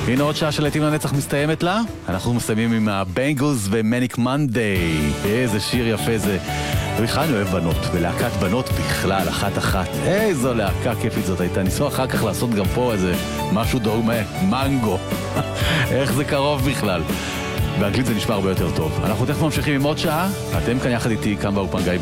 הנה עוד שעה של להיטים לנצח מסתיימת לה. אנחנו מסיימים עם הבנגלס ומניק מנדיי. איזה שיר יפה זה. ובכלל אני אוהב בנות, ולהקת בנות בכלל, אחת. איזו להקה כיפית זאת הייתה. ניסו אחר כך לעשות גם פה איזה משהו דומה, מנגו. איך זה קרוב בכלל. באנגלית זה נשמע הרבה יותר טוב. אנחנו תכף ממשיכים עם עוד שעה. אתם כאן יחד איתי, כאן באולפן גיא